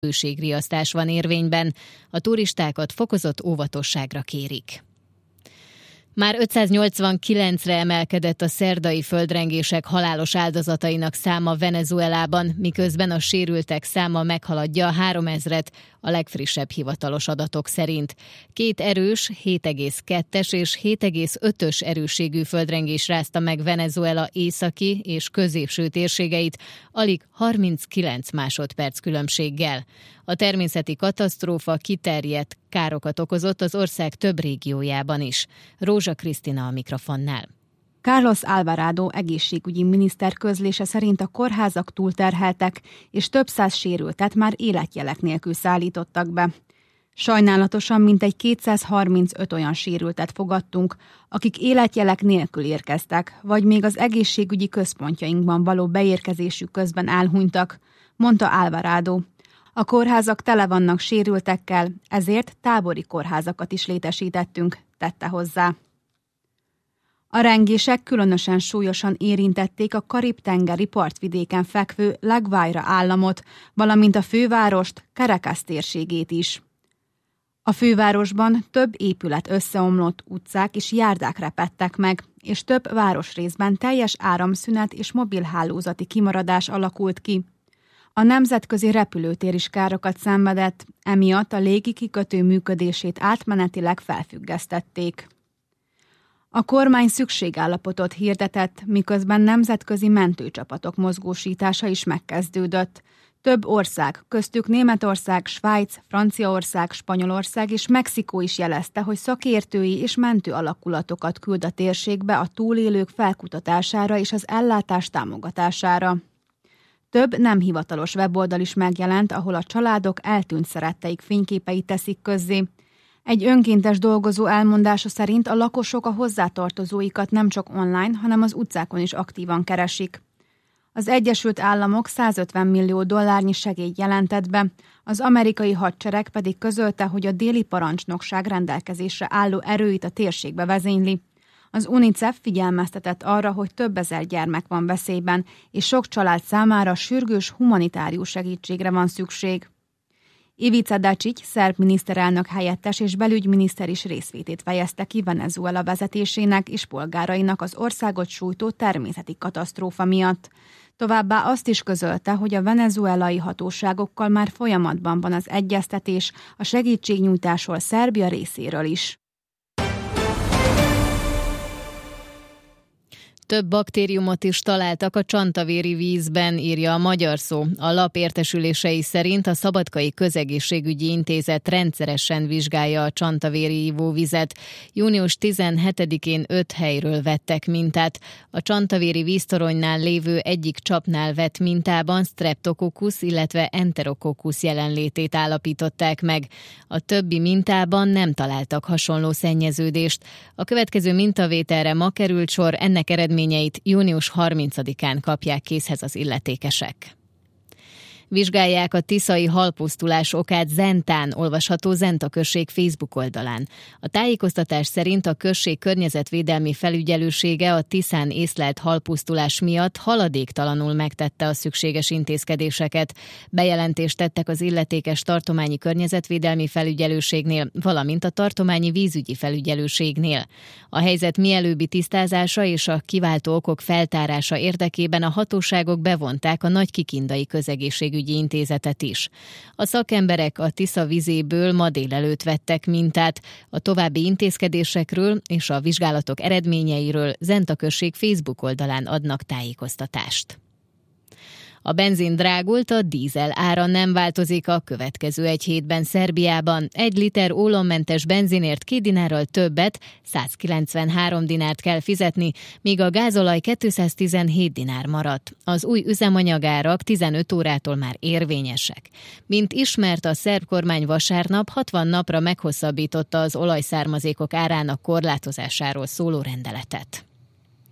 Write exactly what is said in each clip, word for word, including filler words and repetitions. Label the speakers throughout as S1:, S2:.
S1: hőségriasztás van érvényben. A turistákat fokozott óvatosságra kérik. Már ötszáznyolcvankilencre emelkedett a szerdai földrengések halálos áldozatainak száma Venezuelában, miközben a sérültek száma meghaladja a háromezret a legfrissebb hivatalos adatok szerint. Két erős, hét egész kettes és hét egész ötös erősségű földrengés rázta meg Venezuela északi és középső térségeit, alig harminckilenc másodperc különbséggel. A természeti katasztrófa kiterjedt károkat okozott az ország több régiójában is. Rózsa Krisztina a mikrofonnál.
S2: Carlos Alvarado egészségügyi miniszter közlése szerint a kórházak túlterheltek, és több száz sérültet már életjelek nélkül szállítottak be. Sajnálatosan mintegy kétszázharmincöt olyan sérültet fogadtunk, akik életjelek nélkül érkeztek, vagy még az egészségügyi központjainkban való beérkezésük közben elhunytak, mondta Alvarado. A kórházak tele vannak sérültekkel, ezért tábori kórházakat is létesítettünk, tette hozzá. A rengések különösen súlyosan érintették a Karib-tengeri partvidéken fekvő La Guaira államot, valamint a fővárost, Caracas térségét is. A fővárosban több épület összeomlott, utcák és járdák repedtek meg, és több városrészben teljes áramszünet és mobilhálózati kimaradás alakult ki. A nemzetközi repülőtér is károkat szenvedett, emiatt a légi kikötő működését átmenetileg felfüggesztették. A kormány szükségállapotot hirdetett, miközben nemzetközi mentőcsapatok mozgósítása is megkezdődött. Több ország, köztük Németország, Svájc, Franciaország, Spanyolország és Mexikó is jelezte, hogy szakértői és mentő alakulatokat küld a térségbe a túlélők felkutatására és az ellátás támogatására. Több nem hivatalos weboldal is megjelent, ahol a családok eltűnt szeretteik fényképeit teszik közzé. Egy önkéntes dolgozó elmondása szerint a lakosok a hozzátartozóikat nem csak online, hanem az utcákon is aktívan keresik. Az Egyesült Államok százötven millió dollárnyi segélyt jelentett be, az amerikai hadsereg pedig közölte, hogy a déli parancsnokság rendelkezésre álló erőit a térségbe vezényli. Az UNICEF figyelmeztetett arra, hogy több ezer gyermek van veszélyben, és sok család számára sürgős humanitárius segítségre van szükség. Ivica Dačić, szerb miniszterelnök helyettes és belügyminiszter is részvétét fejezte ki Venezuela vezetésének és polgárainak az országot sújtó természeti katasztrófa miatt. Továbbá azt is közölte, hogy a venezuelai hatóságokkal már folyamatban van az egyeztetés a segítségnyújtásról Szerbia részéről is.
S1: Több baktériumot is találtak a csantavéri vízben, írja a Magyar Szó. A lap értesülései szerint a Szabadkai Közegészségügyi Intézet rendszeresen vizsgálja a csantavéri ivóvizet. június tizenhetedikén öt helyről vettek mintát. A csantavéri víztoronynál lévő egyik csapnál vett mintában Streptococcus, illetve Enterococcus jelenlétét állapították meg. A többi mintában nem találtak hasonló szennyeződést. A következő mintavételre ma került sor, ennek eredményeit június harmincadikán kapják készhez az illetékesek. Vizsgálják a tiszai halpusztulás okát Zentán, olvasható Zenta község Facebook oldalán. A tájékoztatás szerint a község környezetvédelmi felügyelősége a Tiszán észlelt halpusztulás miatt haladéktalanul megtette a szükséges intézkedéseket. Bejelentést tettek az illetékes tartományi környezetvédelmi felügyelőségnél, valamint a tartományi vízügyi felügyelőségnél. A helyzet mielőbbi tisztázása és a kiváltó okok feltárása érdekében a hatóságok bevonták a Nagykikindai Közegészségügyi Intézetet is. A szakemberek a Tisza vizéből ma délelőtt vettek mintát. A további intézkedésekről és a vizsgálatok eredményeiről Zenta község Facebook oldalán adnak tájékoztatást. A benzin drágult, a dízel ára nem változik a következő egy hétben Szerbiában. Egy liter ólommentes benzinért két dinárral többet, százkilencvenhárom dinárt kell fizetni, míg a gázolaj kétszáztizenhét dinár maradt. Az új üzemanyagárak tizenöt órától már érvényesek. Mint ismert, a szerb kormány vasárnap hatvan napra meghosszabbította az olajszármazékok árának korlátozásáról szóló rendeletet.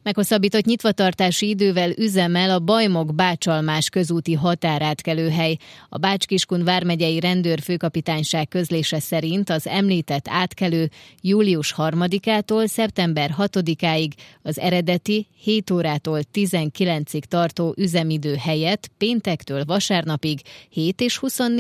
S1: Meghosszabbított nyitvatartási idővel üzemel a Bajmok-Bácsalmás közúti határátkelőhely. A Bács-Kiskun vármegyei rendőrfőkapitányság közlése szerint az említett átkelő július harmadikától szeptember hatodikáig az eredeti hét órától tizenkilencig tartó üzemidő helyett péntektől vasárnapig hét és huszonnégy